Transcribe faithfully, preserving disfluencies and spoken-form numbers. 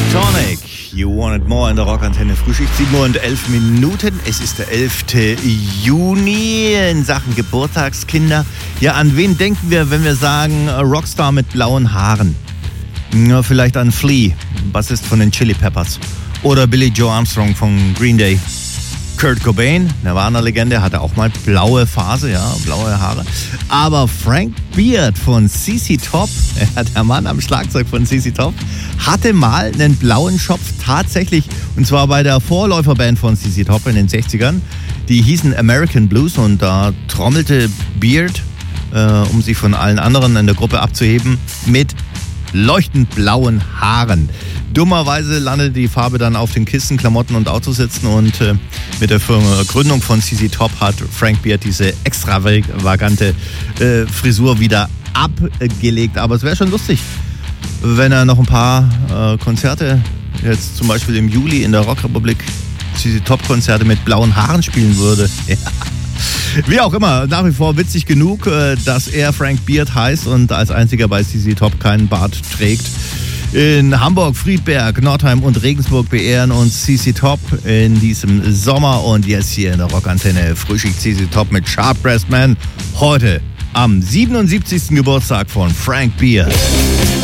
Tonic, You Want It More in der Rockantenne Frühschicht, sieben Uhr und elf Minuten. Es ist der elfte Juni in Sachen Geburtstagskinder. Ja, an wen denken wir, wenn wir sagen Rockstar mit blauen Haaren? Ja, vielleicht an Flea, Bassist von den Chili Peppers. Oder Billy Joe Armstrong von Green Day. Kurt Cobain, Nirvana-Legende, hatte auch mal blaue Phase, ja, blaue Haare. Aber Frank Beard von C C Top, der Mann am Schlagzeug von C C Top, hatte mal einen blauen Schopf tatsächlich, und zwar bei der Vorläuferband von C C Top in den sechzigern. Die hießen American Blues und da trommelte Beard, äh, um sich von allen anderen in der Gruppe abzuheben, mit leuchtend blauen Haaren. Dummerweise landete die Farbe dann auf den Kissen, Klamotten und Autositzen und äh, mit der Gründung von C C Top hat Frank Beard diese extravagante äh, Frisur wieder abgelegt. Aber es wäre schon lustig, wenn er noch ein paar äh, Konzerte, jetzt zum Beispiel im Juli in der Rockrepublik, C C Top Konzerte mit blauen Haaren spielen würde. Ja. Wie auch immer, nach wie vor witzig genug, dass er Frank Beard heißt und als einziger bei C C Top keinen Bart trägt. In Hamburg, Friedberg, Nordheim und Regensburg beehren uns C C Top in diesem Sommer. Und jetzt hier in der Rockantenne Frühschicht C C Top mit Sharp Brass Man. Heute am siebenundsiebzigsten Geburtstag von Frank Beard.